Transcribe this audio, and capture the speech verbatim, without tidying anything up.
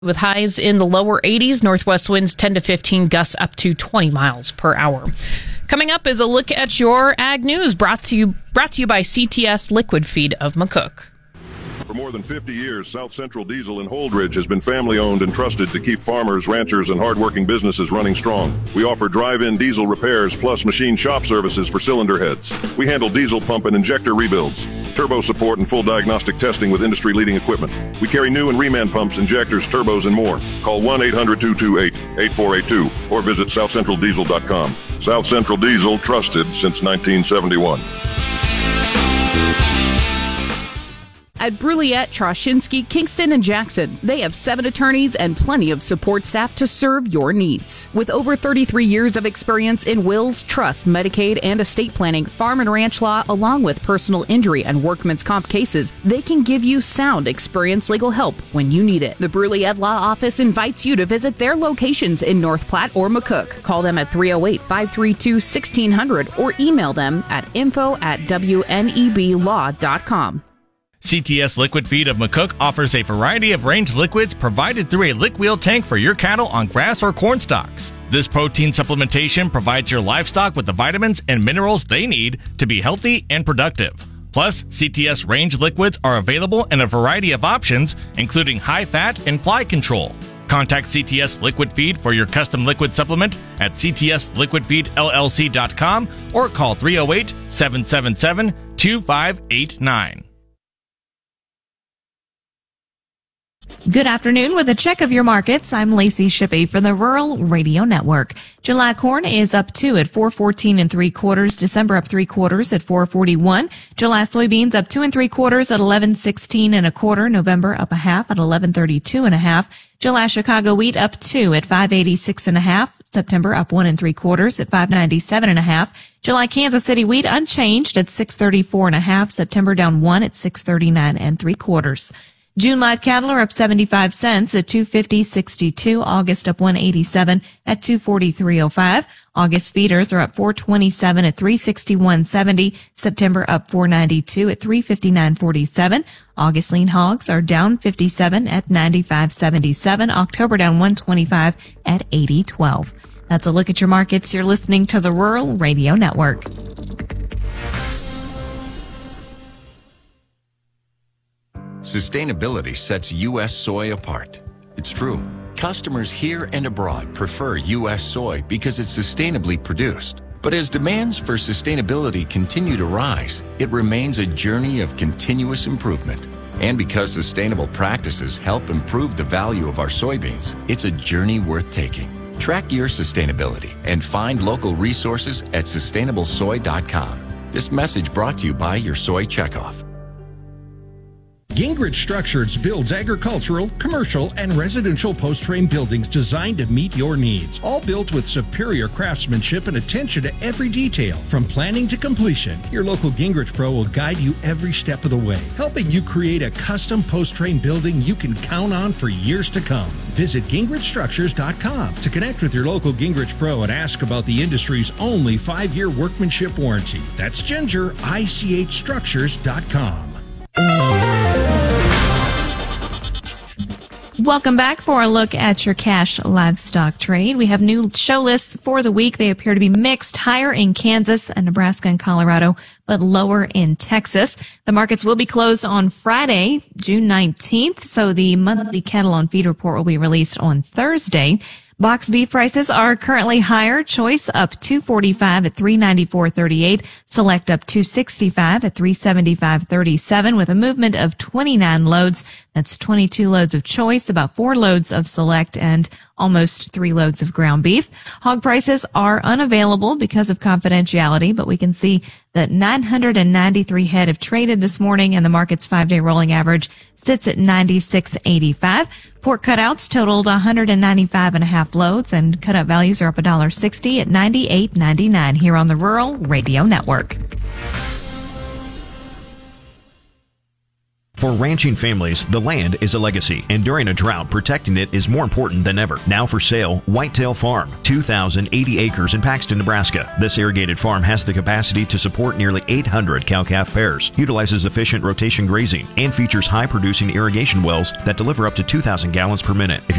with highs in the lower eighties, northwest winds ten to fifteen, gusts up to twenty miles per hour. Coming up is a look at your ag news, brought to you brought to you by C T S Liquid Feed of McCook. For more than fifty years, South Central Diesel in Holdridge has been family-owned and trusted to keep farmers, ranchers, and hardworking businesses running strong. We offer drive-in diesel repairs plus machine shop services for cylinder heads. We handle diesel pump and injector rebuilds, turbo support, and full diagnostic testing with industry-leading equipment. We carry new and reman pumps, injectors, turbos, and more. Call one eight hundred two two eight eight four eight two or visit south central diesel dot com. South Central Diesel, trusted since nineteen seventy-one. At Brulliette, Troshinsky, Kingston, and Jackson, they have seven attorneys and plenty of support staff to serve your needs. With over thirty-three years of experience in wills, trust, Medicaid, and estate planning, farm and ranch law, along with personal injury and workman's comp cases, they can give you sound, experienced legal help when you need it. The Brulliette Law Office invites you to visit their locations in North Platte or McCook. Call them at three oh eight, five three two, one six hundred or email them at info at w n e b law dot com. C T S Liquid Feed of McCook offers a variety of range liquids provided through a lick wheel tank for your cattle on grass or corn stalks. This protein supplementation provides your livestock with the vitamins and minerals they need to be healthy and productive. Plus, C T S range liquids are available in a variety of options, including high fat and fly control. Contact C T S Liquid Feed for your custom liquid supplement at c t s liquid feed l l c dot com or call three oh eight, seven seven seven, two five eight nine. Good afternoon. With a check of your markets, I'm Lacey Shippey for the Rural Radio Network. July corn is up two at four fourteen and three quarters. December up three quarters at four forty-one. July soybeans up two and three quarters at eleven sixteen and a quarter. November up a half at eleven thirty-two and a half. July Chicago wheat up two at five eighty-six and a half. September up one and three quarters at five ninety-seven and a half. July Kansas City wheat unchanged at six thirty-four and a half. September down one at six thirty-nine and three quarters. June live cattle are up seventy-five cents at two fifty sixty-two. August up one eighty-seven at two forty-three oh five. August feeders are up four twenty-seven at three sixty-one seventy. September up four ninety-two at three fifty-nine forty-seven. August lean hogs are down fifty-seven at ninety-five seventy-seven. October down one twenty-five at eighty twelve. That's a look at your markets. You're listening to the Rural Radio Network. Sustainability sets U S soy apart. It's true. Customers here and abroad prefer U S soy because it's sustainably produced. But as demands for sustainability continue to rise, it remains a journey of continuous improvement. And because sustainable practices help improve the value of our soybeans, it's a journey worth taking. Track your sustainability and find local resources at sustainable soy dot com. This message brought to you by your Soy Checkoff. Gingrich Structures builds agricultural, commercial, and residential post-frame buildings designed to meet your needs. All built with superior craftsmanship and attention to every detail. From planning to completion, your local Gingrich Pro will guide you every step of the way, helping you create a custom post-frame building you can count on for years to come. Visit gingrich structures dot com to connect with your local Gingrich Pro and ask about the industry's only five-year workmanship warranty. That's ginger I C H structures dot com. Welcome back for a look at your cash livestock trade. We have new show lists for the week. They appear to be mixed, higher in Kansas and Nebraska and Colorado, but lower in Texas. The markets will be closed on Friday, June nineteenth, so the monthly cattle on feed report will be released on Thursday. Box beef prices are currently higher. Choice up two forty-five at three ninety-four thirty-eight. Select up two sixty-five at three seventy-five thirty-seven with a movement of twenty-nine loads. That's twenty-two loads of choice, about four loads of select, and almost three loads of ground beef. Hog prices are unavailable because of confidentiality, but we can see that nine hundred ninety-three head have traded this morning, and the market's five-day rolling average sits at ninety-six eighty-five. Pork cutouts totaled one hundred ninety-five and a half loads, and cutout values are up one dollar sixty at ninety-eight ninety-nine here on the Rural Radio Network. For ranching families, the land is a legacy, and during a drought, protecting it is more important than ever. Now for sale, Whitetail Farm, two thousand eighty acres in Paxton, Nebraska. This irrigated farm has the capacity to support nearly eight hundred cow-calf pairs, utilizes efficient rotation grazing, and features high-producing irrigation wells that deliver up to two thousand gallons per minute. If